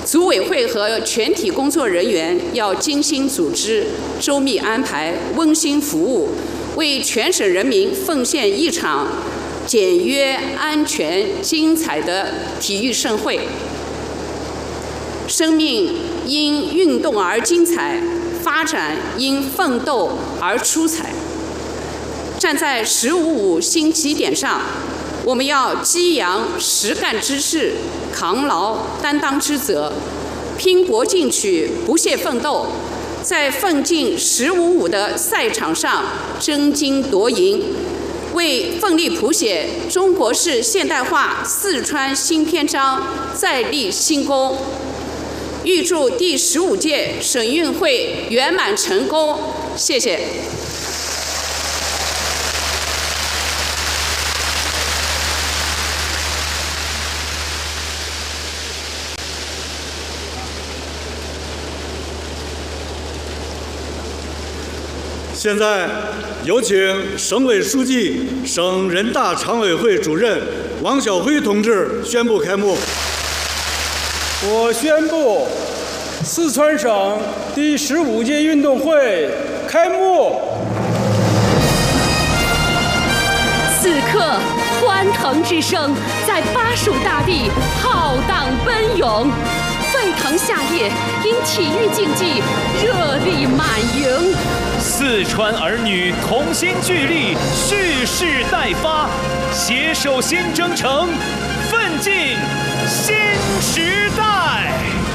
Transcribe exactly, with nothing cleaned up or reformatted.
组委会和全体工作人员要精心组织、周密安排、温馨服务，为全省人民奉献一场简约、安全、精彩的体育盛会。生命因运动而精彩，发展因奋斗而出彩。站在“十五五”新起点上，我们要激扬实干之势，扛牢担当之责，拼搏进取，不懈奋斗，在奋进“十五五”的赛场上争金夺银，为奋力谱写中国式现代化四川新篇章再立新功。预祝第十五届省运会圆满成功，谢谢。 现在有请省委书记、省人大常委会主任王晓辉同志宣布开幕。 我宣布，四川省第十五届运动会开幕。 此刻，欢腾之声在巴蜀大地浩荡奔涌，沸腾夏夜因体育竞技热力满盈。 四川儿女同心聚力，蓄势待发，携手新征程，奋进新时代。